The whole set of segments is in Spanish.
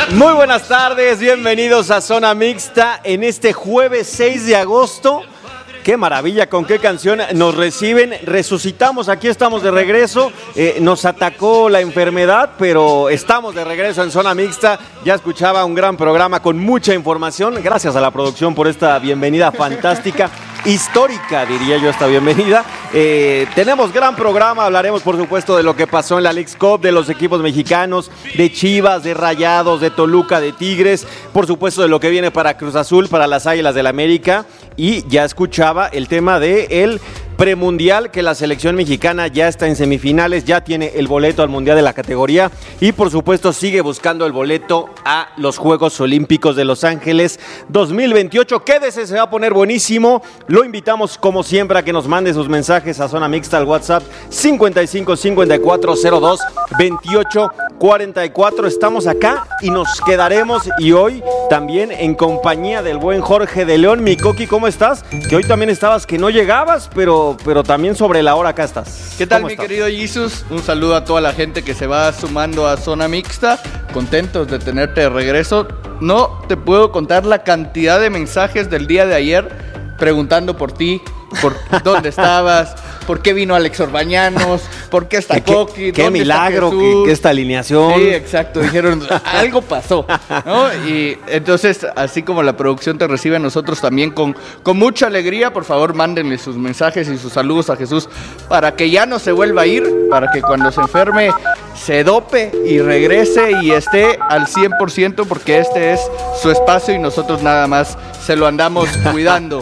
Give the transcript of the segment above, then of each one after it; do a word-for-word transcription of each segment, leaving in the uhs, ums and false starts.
Muy buenas tardes, bienvenidos a Zona Mixta en este jueves seis de agosto. Qué maravilla, con qué canción nos reciben. Resucitamos, aquí estamos de regreso. Eh, nos atacó la enfermedad, pero estamos de regreso en Zona Mixta. Ya escuchaba un gran programa con mucha información. Gracias a la producción por esta bienvenida fantástica. Histórica, diría yo, esta bienvenida. Eh, tenemos gran programa, hablaremos por supuesto de lo que pasó en la Leagues Cup, de los equipos mexicanos, de Chivas, de Rayados, de Toluca, de Tigres, por supuesto de lo que viene para Cruz Azul, para las Águilas del América, y ya escuchaba el tema de el premundial, que la selección mexicana ya está en semifinales, ya tiene el boleto al mundial de la categoría y por supuesto sigue buscando el boleto a los Juegos Olímpicos de Los Ángeles dos mil veintiocho. Quédese, se va a poner buenísimo. Lo invitamos como siempre a que nos mande sus mensajes a Zona Mixta al WhatsApp cincuenta y cinco cincuenta y cuatro cero dos veintiocho cuarenta y cuatro. Estamos acá y nos quedaremos, y hoy también en compañía del buen Jorge de León. Mi Coqui, ¿cómo estás? Que hoy también estabas que no llegabas, pero pero también sobre la hora acá estás. ¿Qué tal, mi estás? querido Jesus? Un saludo a toda la gente que se va sumando a Zona Mixta. Contentos de tenerte de regreso. No te puedo contar la cantidad de mensajes del día de ayer preguntando por ti, por dónde estabas, por qué vino Alex Orbañanos, por qué está Coqui, qué milagro que, que esta alineación. Sí, exacto, dijeron, algo pasó, ¿no? Y entonces, así como la producción te recibe a nosotros también con, con mucha alegría, por favor, mándenle sus mensajes y sus saludos a Jesús para que ya no se vuelva a ir, para que cuando se enferme se dope y regrese y esté al cien por ciento, porque este es su espacio y nosotros nada más se lo andamos cuidando.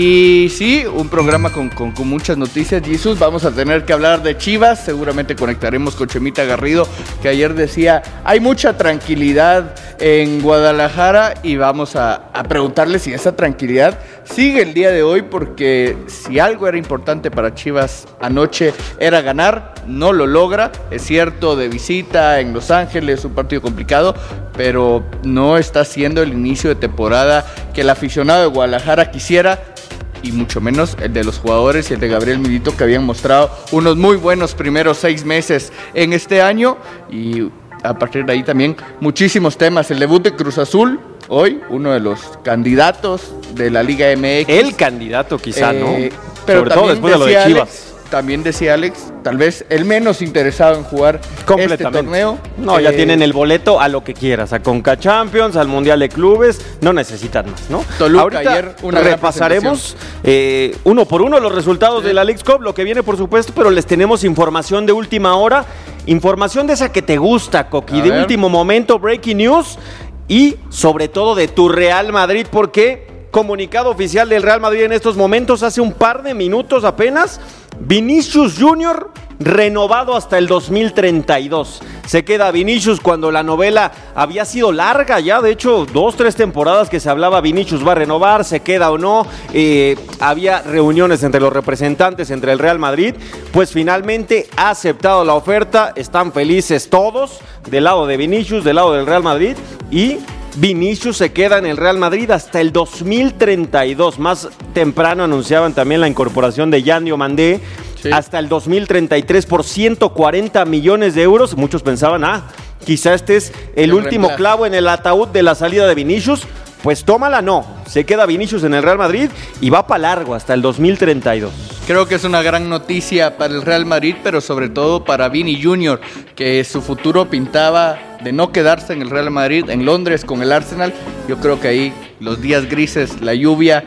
Y sí, un programa con, con, con muchas noticias, Jesús. Vamos a tener que hablar de Chivas, seguramente conectaremos con Chemita Garrido, que ayer decía, hay mucha tranquilidad en Guadalajara, y vamos a, a preguntarle si esa tranquilidad sigue el día de hoy, porque si algo era importante para Chivas anoche era ganar, no lo logra. Es cierto, de visita en Los Ángeles, un partido complicado, pero no está siendo el inicio de temporada que el aficionado de Guadalajara quisiera, y mucho menos el de los jugadores y el de Gabriel Milito, que habían mostrado unos muy buenos primeros seis meses en este año. Y a partir de ahí también muchísimos temas. El debut de Cruz Azul, hoy uno de los candidatos de la Liga M X. El candidato quizá, eh, ¿no? Pero sobre todo después de lo de Alex, Chivas. También decía Alex, tal vez el menos interesado en jugar este torneo. No, ya eh, tienen el boleto a lo que quieras, a Conca Champions, al Mundial de Clubes, no necesitan más, ¿no? Toluca ahorita ayer, una repasaremos eh, uno por uno los resultados sí. de la Leagues Cup, lo que viene por supuesto, pero les tenemos información de última hora, información de esa que te gusta, Coqui, de último momento, breaking news, y sobre todo de tu Real Madrid, porque comunicado oficial del Real Madrid en estos momentos, hace un par de minutos apenas, Vinicius Junior renovado hasta el dos mil treinta y dos. Se queda Vinicius cuando la novela había sido larga ya, de hecho, dos, tres temporadas que se hablaba Vinicius va a renovar, se queda o no. Eh, había reuniones entre los representantes, entre el Real Madrid, pues finalmente ha aceptado la oferta, están felices todos, del lado de Vinicius, del lado del Real Madrid, y Vinicius se queda en el Real Madrid hasta el dos mil treinta y dos. Más temprano anunciaban también la incorporación de Yan Diomandé sí. hasta el dos mil treinta y tres por ciento cuarenta millones de euros. Muchos pensaban, ah, quizá este es el, el último reemplazo. Clavo en el ataúd de la salida de Vinicius. Pues tómala, no. Se queda Vinicius en el Real Madrid y va para largo hasta el dos mil treinta y dos. Creo que es una gran noticia para el Real Madrid, pero sobre todo para Vini Junior, que su futuro pintaba de no quedarse en el Real Madrid, en Londres con el Arsenal. Yo creo que ahí los días grises, la lluvia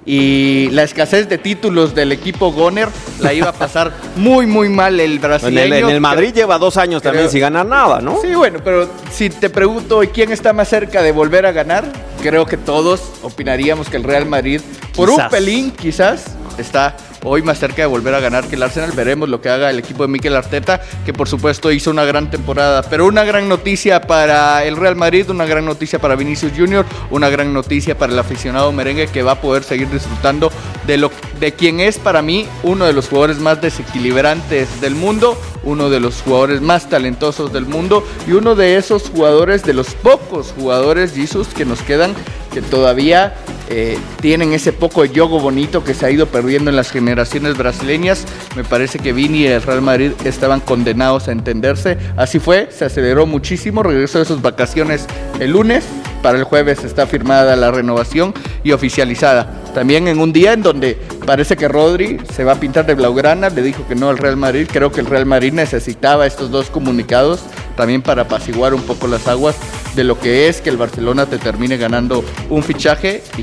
y la escasez de títulos del equipo Goner la iba a pasar muy muy mal el brasileño. En el, en el Madrid creo, lleva dos años también creo, sin ganar nada, ¿no? Sí, bueno, pero si te pregunto quién está más cerca de volver a ganar, creo que todos opinaríamos que el Real Madrid, por quizás. un pelín quizás, está hoy más cerca de volver a ganar que el Arsenal. Veremos lo que haga el equipo de Mikel Arteta, que por supuesto hizo una gran temporada, pero una gran noticia para el Real Madrid, una gran noticia para Vinicius Junior, una gran noticia para el aficionado merengue, que va a poder seguir disfrutando de lo de quien es para mí uno de los jugadores más desequilibrantes del mundo, uno de los jugadores más talentosos del mundo y uno de esos jugadores, de los pocos jugadores, Jesus, que nos quedan, que todavía eh, tienen ese poco de yogo bonito que se ha ido perdiendo en las generaciones brasileñas. Me parece que Vini y el Real Madrid estaban condenados a entenderse. Así fue, se aceleró muchísimo, regresó de sus vacaciones el lunes. Para el jueves está firmada la renovación y oficializada. También en un día en donde parece que Rodri se va a pintar de blaugrana, le dijo que no al Real Madrid. Creo que el Real Madrid necesitaba estos dos comunicados también para apaciguar un poco las aguas de lo que es que el Barcelona te termine ganando un fichaje.